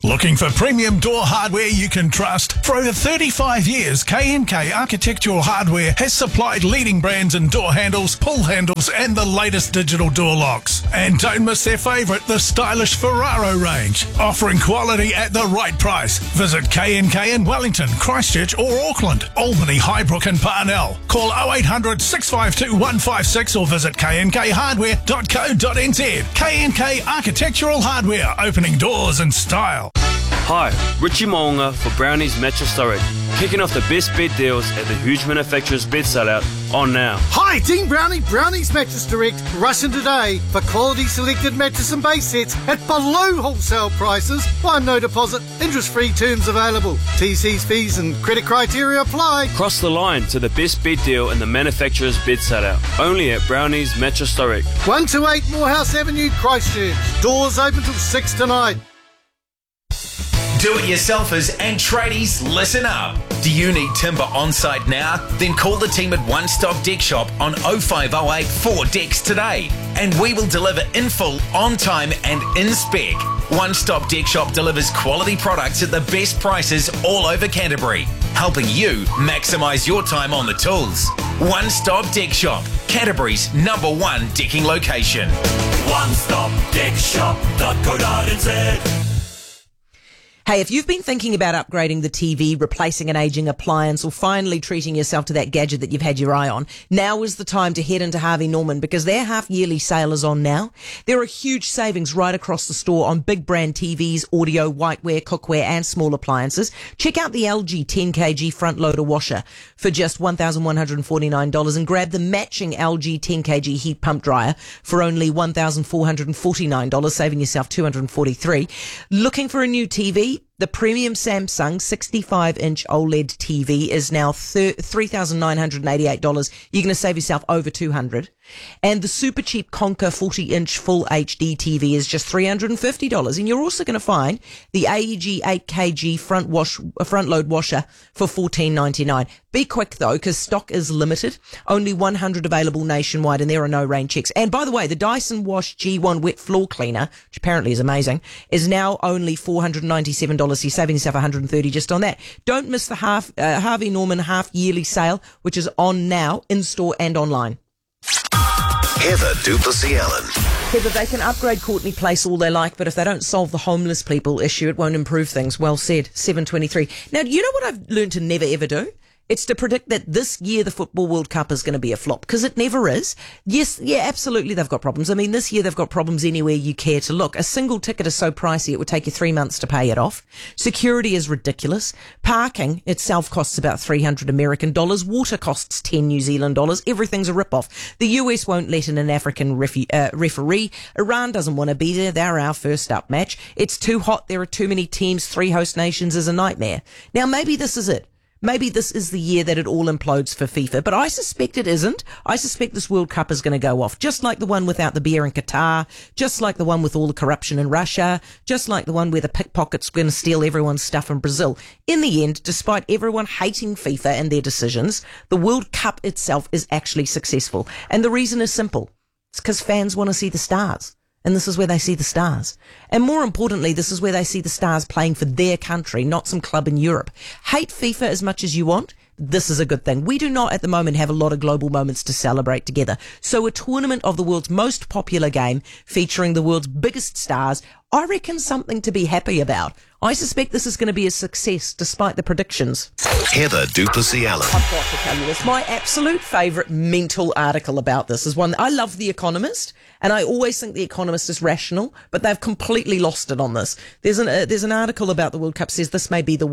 Looking for premium door hardware you can trust? For over 35 years, K&K Architectural Hardware has supplied leading brands in door handles, pull handles and the latest digital door locks. And don't miss their favourite, the stylish Ferraro range. Offering quality at the right price. Visit K&K in Wellington, Christchurch or Auckland, Albany, Highbrook and Parnell. Call 0800 652 156 or visit knkhardware.co.nz. K&K Architectural Hardware, opening doors in style. Hi, Richie Moonga for Brownie's Mattress Direct, kicking off the best bed deals at the huge manufacturer's bed sellout on now. Hi, Team Brownie, Brownie's Mattress Direct, rushing today for quality selected mattress and base sets at below wholesale prices. No deposit, interest-free terms available. TC's fees and credit criteria apply. Cross the line to the best bed deal in the manufacturer's bed sellout, only at Brownie's Mattress Direct. 128 Morehouse Avenue, Christchurch. Doors open till 6 tonight. Do-it-yourselfers and tradies, listen up. Do you need timber on site now? Then call the team at One Stop Deck Shop on 0508 4 Decks today, and we will deliver in full, on time and in spec. One Stop Deck Shop delivers quality products at the best prices all over Canterbury, helping you maximise your time on the tools. One Stop Deck Shop, Canterbury's #1 decking location. OneStopDeckShop.co.nz. Hey, if you've been thinking about upgrading the TV, replacing an aging appliance, or finally treating yourself to that gadget that you've had your eye on, now is the time to head into Harvey Norman because their half-yearly sale is on now. There are huge savings right across the store on big brand TVs, audio, whiteware, cookware and small appliances. Check out the LG 10kg front loader washer for just $1,149 and grab the matching LG 10kg heat pump dryer for only $1,449, saving yourself $243. Looking for a new TV? The premium Samsung 65-inch OLED TV is now $3,988. You're going to save yourself over $200. And the super cheap Conker 40-inch full HD TV is just $350. And you're also going to find the AEG 8kg front load washer for $14.99. Be quick though, because stock is limited. Only 100 available nationwide, and there are no rain checks. And by the way, the Dyson Wash G1 wet floor cleaner, which apparently is amazing, is now only $497. You're saving yourself $130 just on that. Don't miss the Harvey Norman half-yearly sale, which is on now, in-store and online. Heather Duplessis-Allen. Heather, they can upgrade Courtney Place all they like, but if they don't solve the homeless people issue, it won't improve things. Well said. 7:23. Now, you know what I've learned to never ever do? It's to predict that this year the Football World Cup is going to be a flop, because it never is. Yes, yeah, absolutely they've got problems. I mean, this year they've got problems anywhere you care to look. A single ticket is so pricey it would take you 3 months to pay it off. Security is ridiculous. Parking itself costs about $300 American. Water costs 10 New Zealand dollars. Everything's a rip-off. The US won't let in an African referee. Iran doesn't want to be there. They're our first up match. It's too hot. There are too many teams. 3 host nations is a nightmare. Now, maybe this is it. Maybe this is the year that it all implodes for FIFA, but I suspect it isn't. I suspect this World Cup is going to go off, just like the one without the beer in Qatar, just like the one with all the corruption in Russia, just like the one where the pickpockets going to steal everyone's stuff in Brazil. In the end, despite everyone hating FIFA and their decisions, the World Cup itself is actually successful. And the reason is simple. It's because fans want to see the stars. And this is where they see the stars. And more importantly, this is where they see the stars playing for their country, not some club in Europe. Hate FIFA as much as you want. This is a good thing. We do not at the moment have a lot of global moments to celebrate together. So a tournament of the world's most popular game featuring the world's biggest stars, I reckon something to be happy about. I suspect this is going to be a success despite the predictions. Heather Duplessis-Allen. I've got to tell you this. My absolute favourite mental article about this is one. I love The Economist, and I always think The Economist is rational, but they've completely lost it on this. There's an article about the World Cup says this may be the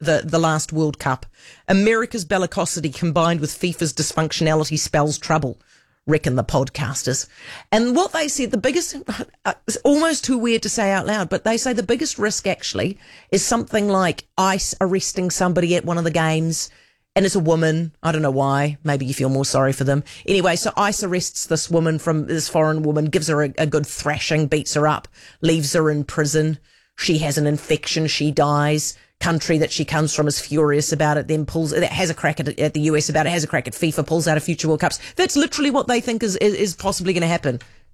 last World Cup. America's bellicosity combined with FIFA's dysfunctionality spells trouble, reckon the podcasters. And what they said, the biggest, it's almost too weird to say out loud, but they say the biggest risk actually is something like ICE arresting somebody at one of the games, and it's a woman. I don't know why. Maybe you feel more sorry for them. Anyway, so ICE arrests this foreign woman, gives her a good thrashing, beats her up, leaves her in prison. She has an infection, she dies. Country that she comes from is furious about it, then has a crack at the US about it, has a crack at FIFA, pulls out of future World Cups. That's literally what they think is possibly going to happen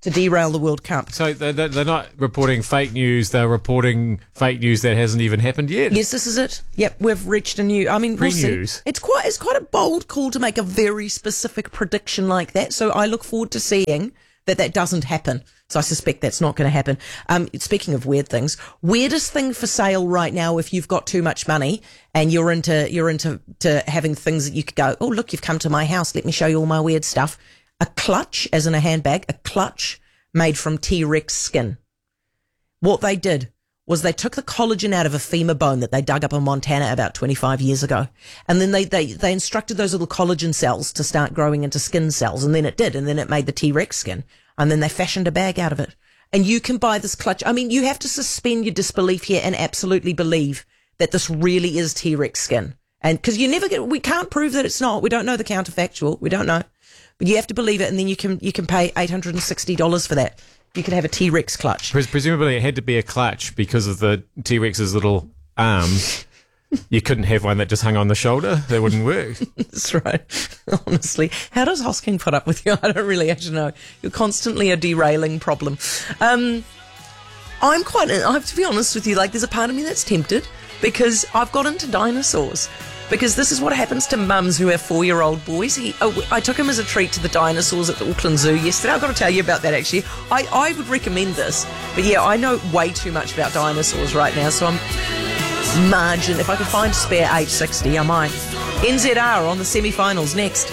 to derail the World Cup. So they're not reporting fake news, they're reporting fake news that hasn't even happened yet. Yes, this is it. Yep, we've reached a new... I mean, we'll see. Pre-news. It's quite a bold call to make a very specific prediction like that, so I look forward to seeing that doesn't happen. So I suspect that's not going to happen. Speaking of weird things, weirdest thing for sale right now if you've got too much money and you're into having things that you could go, oh, look, you've come to my house, let me show you all my weird stuff. A clutch, as in a handbag, a clutch made from T-Rex skin. What they did was they took the collagen out of a femur bone that they dug up in Montana about 25 years ago. And then they instructed those little collagen cells to start growing into skin cells. And then it did. And then it made the T-Rex skin. And then they fashioned a bag out of it. And you can buy this clutch. I mean, you have to suspend your disbelief here and absolutely believe that this really is T-Rex skin. And because we can't prove that it's not. We don't know the counterfactual. We don't know. But you have to believe it, and then you can pay $860 for that. You could have a T-Rex clutch. Presumably it had to be a clutch because of the T-Rex's little arms. You couldn't have one that just hung on the shoulder. That wouldn't work. That's right. Honestly. How does Hosking put up with you? I don't really actually know. You're constantly a derailing problem. I have to be honest with you, like there's a part of me that's tempted because I've got into dinosaurs. Because this is what happens to mums who have 4-year-old boys. I took him as a treat to the dinosaurs at the Auckland Zoo yesterday. I've got to tell you about that, actually. I would recommend this. But yeah, I know way too much about dinosaurs right now, so I'm margin. If I could find a spare age 60, I might. NZR on the semi-finals next.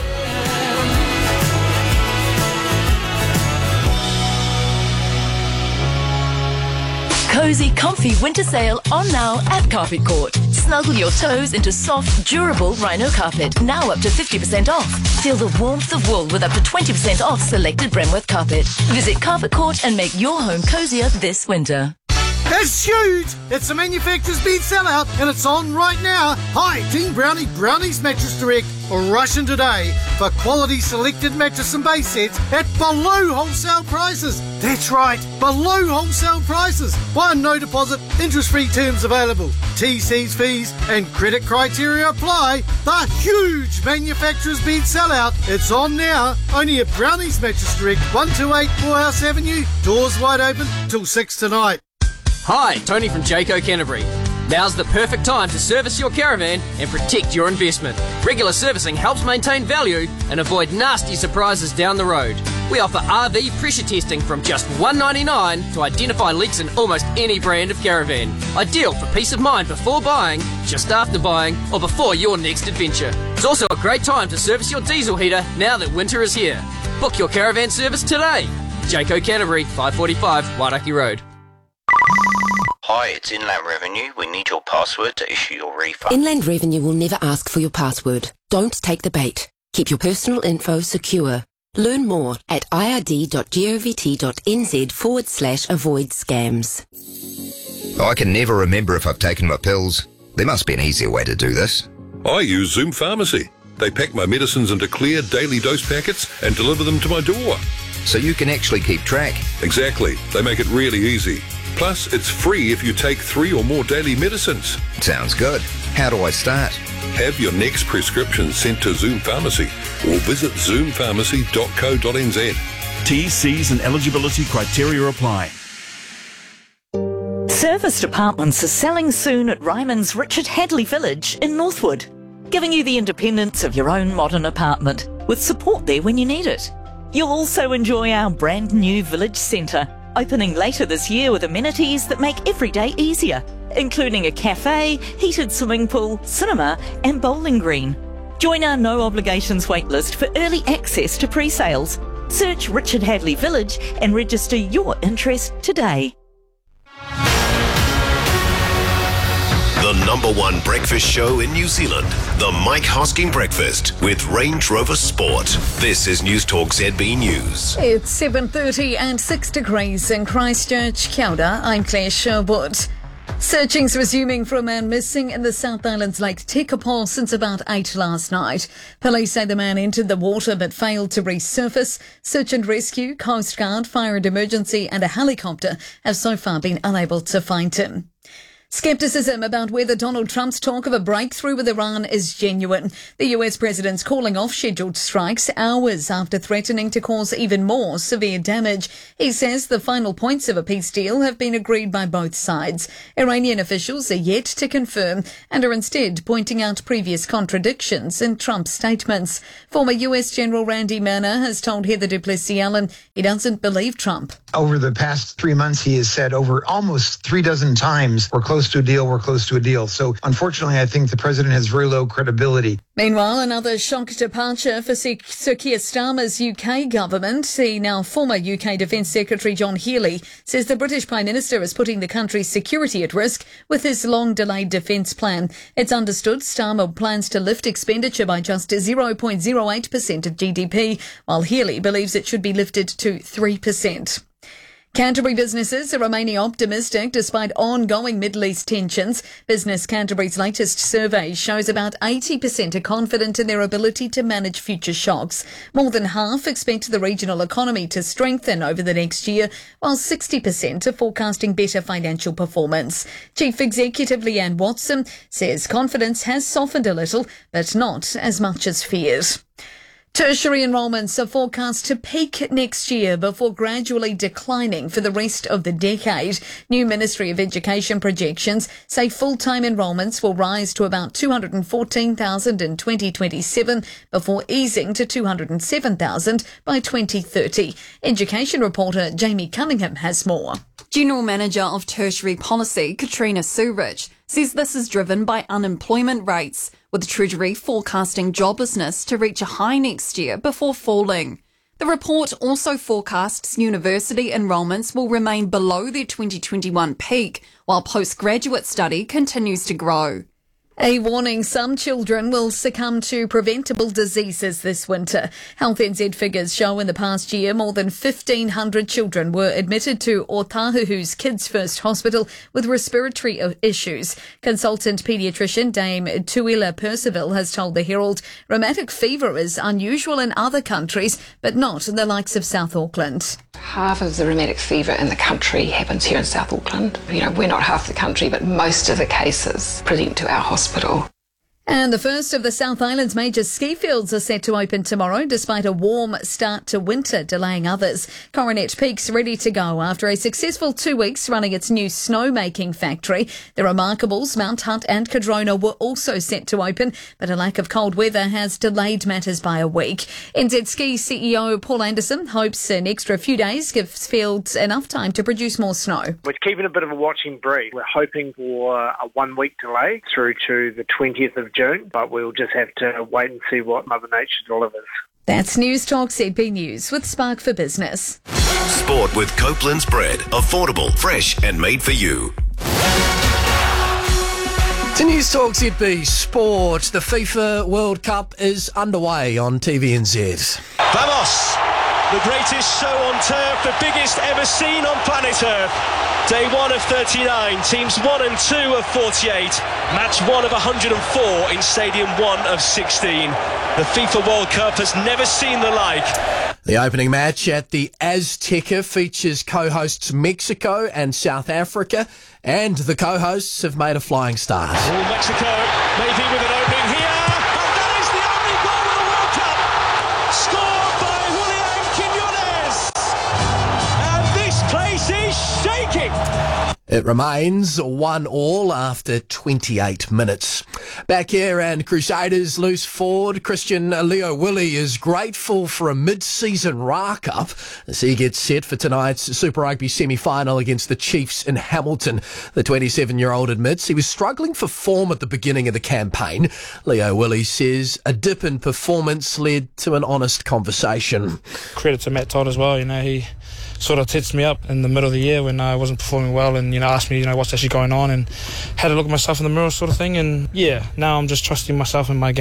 Cozy, comfy winter sale on now at Carpet Court. Snuggle your toes into soft, durable rhino carpet. Now up to 50% off. Feel the warmth of wool with up to 20% off selected Bremworth carpet. Visit Carpet Court and make your home cozier this winter. It's huge! It's a manufacturer's bid sellout and it's on right now. Hi, Team Brownie, Brownie's Mattress Direct. Rushing today for quality selected mattress and base sets at below wholesale prices. That's right, below wholesale prices. No deposit, interest-free terms available. TC's fees and credit criteria apply. The huge manufacturer's bid sellout. It's on now. Only at Brownie's Mattress Direct, 128 Morehouse Avenue. Doors wide open till 6 tonight. Hi, Tony from Jayco Canterbury. Now's the perfect time to service your caravan and protect your investment. Regular servicing helps maintain value and avoid nasty surprises down the road. We offer RV pressure testing from just $1.99 to identify leaks in almost any brand of caravan. Ideal for peace of mind before buying, just after buying, or before your next adventure. It's also a great time to service your diesel heater now that winter is here. Book your caravan service today. Jayco Canterbury, 545 Wairaki Road. Hi, it's Inland Revenue. We need your password to issue your refund. Inland Revenue will never ask for your password. Don't take the bait. Keep your personal info secure. Learn more at ird.govt.nz/avoid scams. I can never remember if I've taken my pills. There must be an easier way to do this. I use Zoom Pharmacy. They pack my medicines into clear daily dose packets and deliver them to my door. So you can actually keep track? Exactly. They make it really easy. Plus, it's free if you take 3 or more daily medicines. Sounds good. How do I start? Have your next prescription sent to Zoom Pharmacy or visit zoompharmacy.co.nz. TCs and eligibility criteria apply. Serviced apartments are selling soon at Ryman's Richard Hadley Village in Northwood, giving you the independence of your own modern apartment with support there when you need it. You'll also enjoy our brand new village centre, opening later this year with amenities that make every day easier, including a cafe, heated swimming pool, cinema and bowling green. Join our no obligations waitlist for early access to pre-sales. Search Richard Hadley Village and register your interest today. The #1 breakfast show in New Zealand, the Mike Hosking Breakfast with Range Rover Sport. This is News Talk ZB News. It's 7:30 and 6 degrees in Christchurch. Kia ora, I'm Claire Sherwood. Searching's resuming for a man missing in the South Island's Lake Tekapo since about 8 last night. Police say the man entered the water but failed to resurface. Search and rescue, Coast Guard, fire and emergency and a helicopter have so far been unable to find him. Skepticism about whether Donald Trump's talk of a breakthrough with Iran is genuine. The US president's calling off scheduled strikes hours after threatening to cause even more severe damage. He says the final points of a peace deal have been agreed by both sides. Iranian officials are yet to confirm and are instead pointing out previous contradictions in Trump's statements. Former US General Randy Manner has told Heather du Plessis-Allen he doesn't believe Trump. Over the past 3 months, he has said over almost 36 times, we're close to a deal, we're close to a deal. So unfortunately, I think the president has very low credibility. Meanwhile, another shock departure for Sir Keir Starmer's UK government. The now former UK Defence Secretary John Healey says the British Prime Minister is putting the country's security at risk with his long-delayed defence plan. It's understood Starmer plans to lift expenditure by just 0.08% of GDP, while Healey believes it should be lifted to 3%. Canterbury businesses are remaining optimistic despite ongoing Middle East tensions. Business Canterbury's latest survey shows about 80% are confident in their ability to manage future shocks. More than half expect the regional economy to strengthen over the next year, while 60% are forecasting better financial performance. Chief Executive Leanne Watson says confidence has softened a little, but not as much as feared. Tertiary enrolments are forecast to peak next year before gradually declining for the rest of the decade. New Ministry of Education projections say full-time enrolments will rise to about 214,000 in 2027 before easing to 207,000 by 2030. Education reporter Jamie Cunningham has more. General Manager of Tertiary Policy, Katrina Surich, says this is driven by unemployment rates, with the Treasury forecasting joblessness to reach a high next year before falling. The report also forecasts university enrolments will remain below their 2021 peak, while postgraduate study continues to grow. A warning, some children will succumb to preventable diseases this winter. Health NZ figures show in the past year more than 1,500 children were admitted to Otahuhu's Kids First Hospital with respiratory issues. Consultant paediatrician Dame Tuila Percival has told the Herald rheumatic fever is unusual in other countries, but not in the likes of South Auckland. Half of the rheumatic fever in the country happens here in South Auckland. We're not half the country, but most of the cases present to our hospital. And the first of the South Island's major ski fields are set to open tomorrow, despite a warm start to winter delaying others. Coronet Peak's ready to go after a successful 2 weeks running its new snowmaking factory. The Remarkables, Mount Hunt and Cadrona were also set to open, but a lack of cold weather has delayed matters by a week. NZ Ski CEO Paul Anderson hopes an extra few days gives fields enough time to produce more snow. We're keeping a bit of a watching brief. We're hoping for a 1 week delay through to the 20th of June, but we'll just have to wait and see what Mother Nature delivers. That's News Talk ZB News with Spark for Business. Sport with Copeland's bread. Affordable, fresh and made for you. To News Talk ZB Sport, the FIFA World Cup is underway on TVNZ. Vamos! The greatest show on turf, the biggest ever seen on planet Earth. Day 1 of 39, teams 1 and 2 of 48, match 1 of 104 in Stadium 1 of 16. The FIFA World Cup has never seen the like. The opening match at the Azteca features co-hosts Mexico and South Africa, and the co-hosts have made a flying start. Oh, Mexico, maybe with an opening here. And that is the only goal of the World Cup. Scored by Julian Quinones. And this place is shaking. It remains 1-1 after 28 minutes. Back here, and Crusaders loose forward Christian Leo Willie is grateful for a mid-season rack-up as he gets set for tonight's Super Rugby semi-final against the Chiefs in Hamilton. The 27-year-old admits he was struggling for form at the beginning of the campaign. Leo Willie says a dip in performance led to an honest conversation. Credit to Matt Todd as well, he sort of tits me up in the middle of the year when I wasn't performing well, and asked me what's actually going on, and had a look at myself in the mirror sort of thing. And now I'm just trusting myself in my game.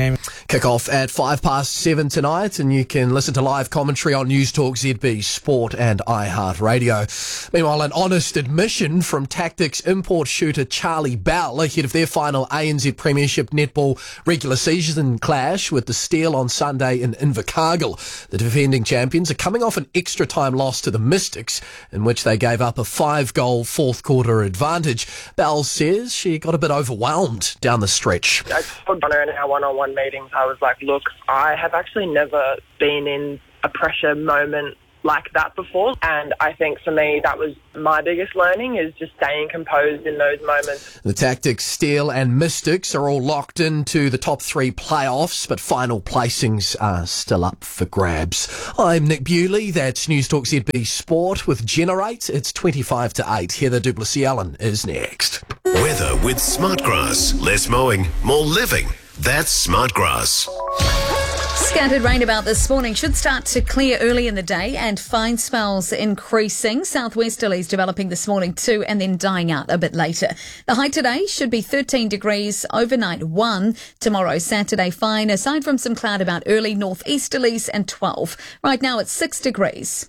Kick-off at 7:05 tonight, and you can listen to live commentary on News Talk ZB Sport and iHeartRadio. Meanwhile, an honest admission from Tactics import shooter Charlie Bell ahead of their final ANZ Premiership Netball regular season clash with the Steel on Sunday in Invercargill. The defending champions are coming off an extra time loss to the Mystics, in which they gave up a 5-goal fourth quarter advantage. Bell says she got a bit overwhelmed down the stretch. I told Donna in our one-on-one meetings, I was like, look, I have actually never been in a pressure moment like that before. And I think for me, that was my biggest learning, is just staying composed in those moments. The Tactics, Steel and Mystics are all locked into the top 3 playoffs, but final placings are still up for grabs. I'm Nick Bewley. That's News Talk ZB Sport with Generate. It's 25 to 8. Heather Duplessis-Allen is next. Weather with Smartgrass. Less mowing, more living. That's Smartgrass. Scattered rain about this morning. Should start to clear early in the day and fine spells increasing. Southwesterlies developing this morning too, and then dying out a bit later. The high today should be 13 degrees, overnight 1. Tomorrow, Saturday, fine, aside from some cloud about early northeasterlies, and 12. Right now it's 6 degrees.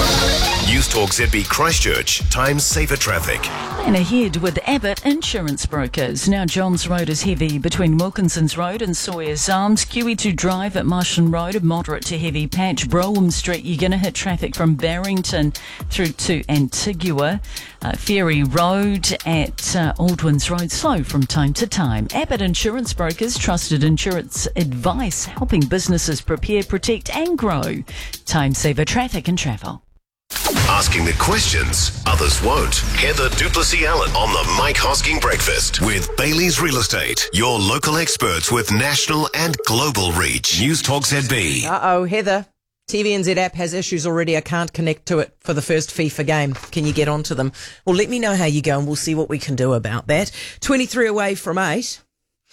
News Talk ZB Christchurch. Time saver traffic. And ahead with Abbott Insurance Brokers. Now Johns Road is heavy between Wilkinson's Road and Sawyer's Arms. QE2 Drive at Marshall Road, a moderate to heavy patch. Brougham Street, you're going to hit traffic from Barrington through to Antigua. Ferry Road at Aldwins Road, slow from time to time. Abbott Insurance Brokers, trusted insurance advice, helping businesses prepare, protect and grow. Time saver traffic and travel. Asking the questions others won't. Heather Duplessis-Allen on the Mike Hosking Breakfast with Bailey's Real Estate. Your local experts with national and global reach. News Talk ZB. Uh-oh, Heather. TVNZ app has issues already. I can't connect to it for the first FIFA game. Can you get onto them? Well, let me know how you go and we'll see what we can do about that. 23 away from 8.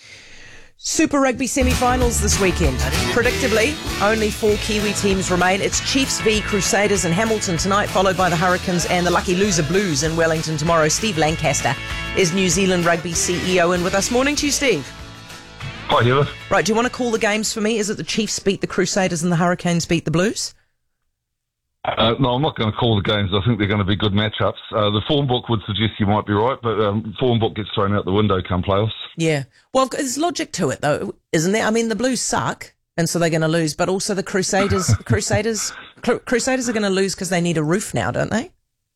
Super Rugby semi-finals this weekend. Predictably, only 4 Kiwi teams remain. It's Chiefs v Crusaders in Hamilton tonight, followed by the Hurricanes and the Lucky Loser Blues in Wellington tomorrow. Steve Lancaster is New Zealand Rugby CEO and with us. Morning to you, Steve. Hi, Heather. Right, do you want to call the games for me? Is it the Chiefs beat the Crusaders and the Hurricanes beat the Blues? No, I'm not going to call the games. I think they're going to be good matchups. The form book would suggest you might be right, but form book gets thrown out the window come playoffs. Yeah. Well, there's logic to it, though, isn't there? I mean, the Blues suck, and so they're going to lose, but also the Crusaders are going to lose because they need a roof now, don't they?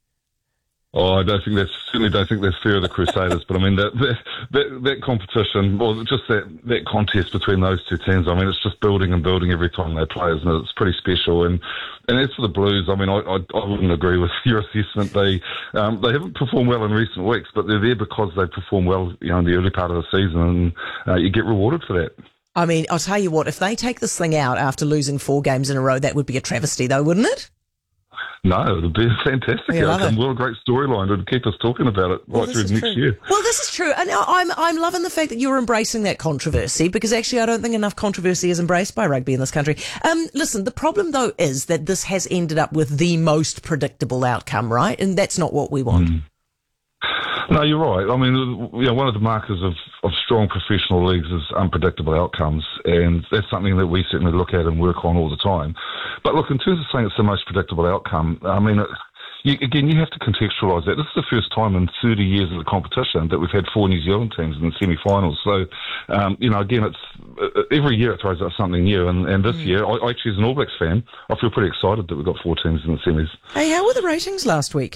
Oh, I certainly don't think that's fair of the Crusaders, but I mean, that competition, or just that contest between those two teams, I mean, it's just building and building every time they play, isn't it? It's pretty special. And as for the Blues, I mean, I wouldn't agree with your assessment. They haven't performed well in recent weeks, but they're there because they performed well, in the early part of the season, and you get rewarded for that. I mean, I'll tell you what, if they take this thing out after losing 4 games in a row, that would be a travesty, though, wouldn't it? No, it'd be a fantastic outcome. What a great storyline to keep us talking about it right through next year. Well, this is true. And I'm loving the fact that you're embracing that controversy, because actually I don't think enough controversy is embraced by rugby in this country. Listen, the problem, though, is that this has ended up with the most predictable outcome, right? And that's not what we want. No, you're right. I mean, one of the markers of strong professional leagues is unpredictable outcomes, and that's something that we certainly look at and work on all the time. But look, in terms of saying it's the most predictable outcome, I mean, you have to contextualise that. This is the first time in 30 years of the competition that we've had 4 New Zealand teams in the semi-finals. So, again, it's every year it throws out something new, and this year, I actually, as an All Blacks fan, I feel pretty excited that we've got 4 teams in the semis. Hey, how were the ratings last week?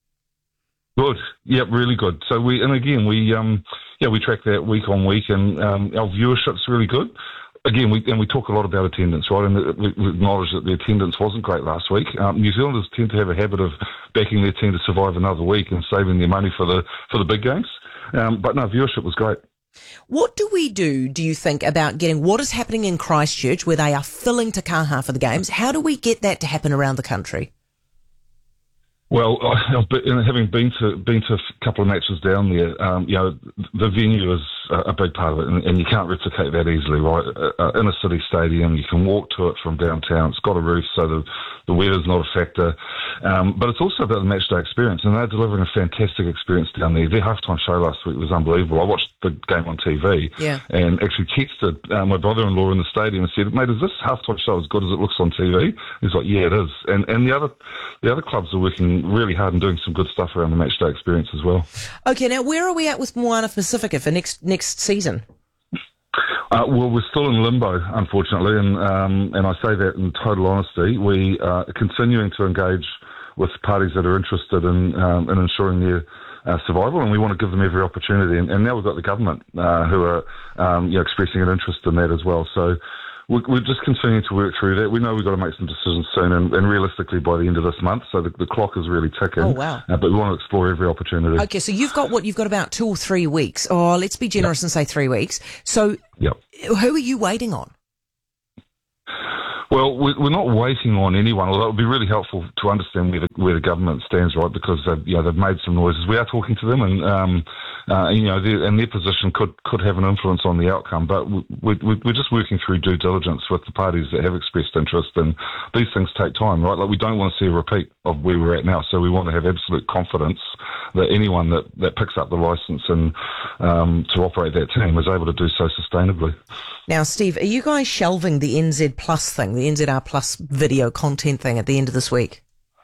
Good. Yeah, really good. So we track that week on week, and our viewership's really good. Again, we talk a lot about attendance, right? And we acknowledge that the attendance wasn't great last week. New Zealanders tend to have a habit of backing their team to survive another week and saving their money for the big games. But no, viewership was great. What do we do you think, about getting what is happening in Christchurch, where they are filling Te Kaha for the games? How do we get that to happen around the country? Well, having been to a couple of matches down there, the venue is a big part of it, and you can't replicate that easily, right? In a city stadium, you can walk to it from downtown. It's got a roof, so the weather's not a factor. But it's also about the matchday experience, and they're delivering a fantastic experience down there. Their halftime show last week was unbelievable. I watched the game on TV, and actually texted my brother-in-law in the stadium and said, "Mate, is this halftime show as good as it looks on TV?" He's like, "Yeah, it is." And the other clubs are working really hard and doing some good stuff around the matchday experience as well. Okay, now where are we at with Moana Pacifica for next season? Well, we're still in limbo, unfortunately, and I say that in total honesty. We are continuing to engage with parties that are interested in ensuring their survival, and we want to give them every opportunity. And now we've got the government who are expressing an interest in that as well. So we're just continuing to work through that. We know we've got to make some decisions soon, and realistically by the end of this month. So the clock is really ticking. Oh, wow. But we want to explore every opportunity. Okay, so you've got about 2 or 3 weeks. Oh, let's be generous and say 3 weeks. So who are you waiting on? Well, we're not waiting on anyone, although it would be really helpful to understand where the government stands, right? Because they've made some noises. We are talking to them, and their position could have an influence on the outcome. But we're just working through due diligence with the parties that have expressed interest, and these things take time, right? Like, we don't want to see a repeat of where we're at now, so we want to have absolute confidence that anyone that picks up the licence and to operate that team is able to do so sustainably. Now, Steve, are you guys shelving the NZ Plus thing, the NZR Plus video content thing at the end of this week?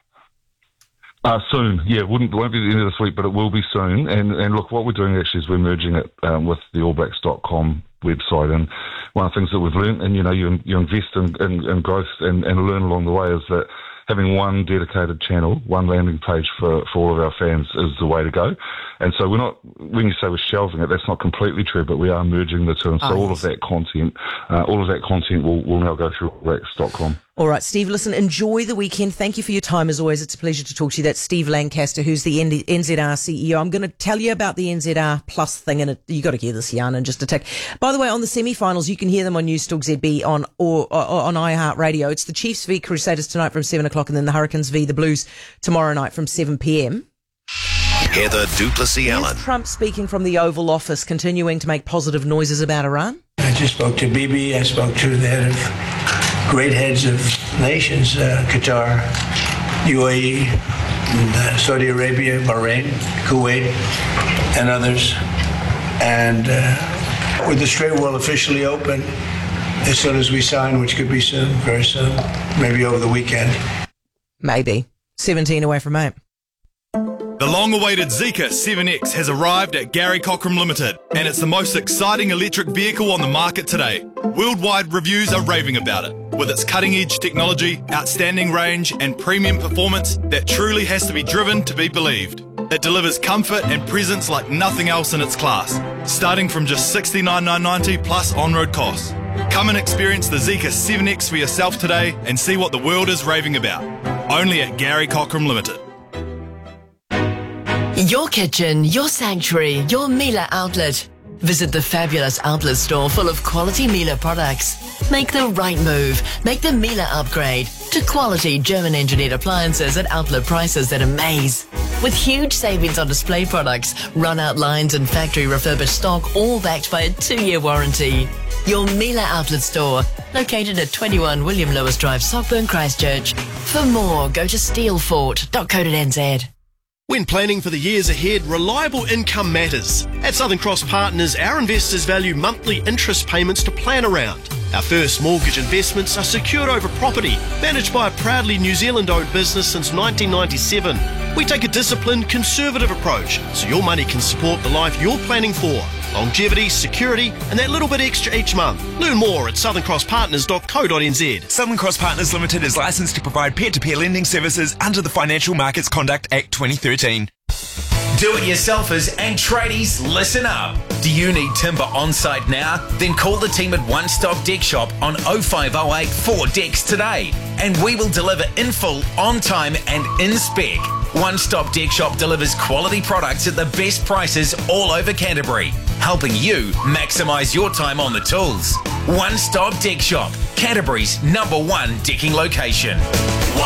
Soon, yeah. It won't be the end of this week, but it will be soon. And look, what we're doing actually is we're merging it with the allblacks.com website. And one of the things that we've learned, and you invest in growth and learn along the way, is that having one dedicated channel, one landing page for all of our fans is the way to go. And so when you say we're shelving it, that's not completely true, but we are merging the two. And so all of that content will now go through allblacks.com. All right, Steve, listen, enjoy the weekend. Thank you for your time, as always. It's a pleasure to talk to you. That's Steve Lancaster, who's the NZR CEO. I'm going to tell you about the NZR Plus thing, and you got to hear this yarn in just a tick. By the way, on the semi-finals, you can hear them on Newstalk ZB on iHeartRadio. It's the Chiefs v Crusaders tonight from 7 o'clock, and then the Hurricanes v the Blues tomorrow night from 7 p.m. Heather Duplessis Allen. Trump speaking from the Oval Office, continuing to make positive noises about Iran. I just spoke to Bibi. I spoke to the head of great heads of nations, Qatar, UAE, and, Saudi Arabia, Bahrain, Kuwait, and others. And with the Strait will officially open as soon as we sign, which could be soon, very soon, maybe over the weekend. Maybe. 17 away from 8. The long-awaited Zeekr 7X has arrived at Gary Cockram Limited, and it's the most exciting electric vehicle on the market today. Worldwide reviews are raving about it, with its cutting-edge technology, outstanding range, and premium performance that truly has to be driven to be believed. It delivers comfort and presence like nothing else in its class, starting from just $69,990 plus on-road costs. Come and experience the Zeekr 7X for yourself today and see what the world is raving about. Only at Gary Cockram Limited. Your kitchen, your sanctuary, your Miele outlet. Visit the fabulous outlet store full of quality Miele products. Make the right move. Make the Miele upgrade to quality German-engineered appliances at outlet prices that amaze. With huge savings on display products, run-out lines and factory refurbished stock, all backed by a 2-year warranty. Your Miele outlet store, located at 21 William Lewis Drive, Sockburn, Christchurch. For more, go to steelfort.co.nz. When planning for the years ahead, reliable income matters. At Southern Cross Partners, our investors value monthly interest payments to plan around. Our first mortgage investments are secured over property, managed by a proudly New Zealand-owned business since 1997. We take a disciplined, conservative approach, so your money can support the life you're planning for. Longevity, security, and that little bit extra each month. Learn more at southerncrosspartners.co.nz. Southern Cross Partners Limited is licensed to provide peer-to-peer lending services under the Financial Markets Conduct Act 2013. Do-it-yourselfers and tradies, listen up. Do you need timber on site now? Then call the team at One Stop Deck Shop on 0508 4 Decks today, and we will deliver in full, on time, and in spec. One Stop Deck Shop delivers quality products at the best prices all over Canterbury, helping you maximise your time on the tools. One Stop Deck Shop, Canterbury's #1 decking location.